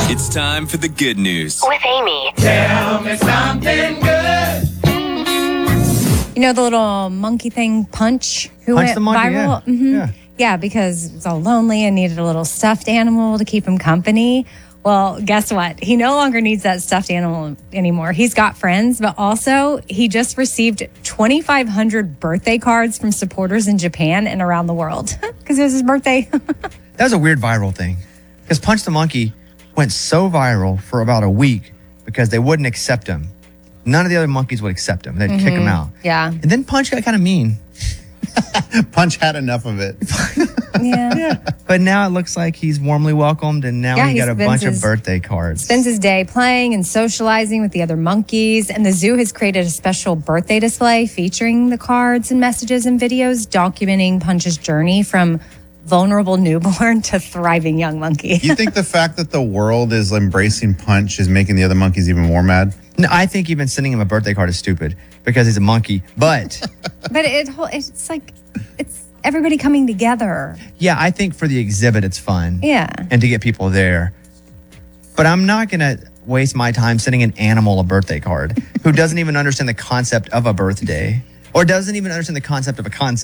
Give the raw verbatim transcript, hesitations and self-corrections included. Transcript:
It's time for the good news. With Amy. Tell me something good. You know the little monkey thing, Punch, who Punch went the monkey, viral? yeah. Mhm. Yeah. Yeah, because he was all lonely and needed a little stuffed animal to keep him company. Well, guess what? He no longer needs that stuffed animal anymore. He's got friends, but also he just received twenty-five hundred birthday cards from supporters in Japan and around the world because it was his birthday. That was a weird viral thing because Punch the Monkey went so viral for about a week because they wouldn't accept him. None of the other monkeys would accept him. They'd kick him out. Yeah. And then Punch got kind of mean. Punch had enough of it. Yeah. But now it looks like he's warmly welcomed, and now Yeah, he he got a spends bunch his- of birthday cards. Spends his day playing and socializing with the other monkeys. And the zoo has created a special birthday display featuring the cards and messages and videos documenting Punch's journey from vulnerable newborn to thriving young monkey. You think the fact that the world is embracing Punch is making the other monkeys even more mad? No, I think even sending him a birthday card is stupid because he's a monkey. But But it, it's like, it's everybody coming together. yeah, I think for the exhibit, it's fun. Yeah. And to get people there. But I'm not going to waste my time sending an animal a birthday card who doesn't even understand the concept of a birthday or doesn't even understand the concept of a concept.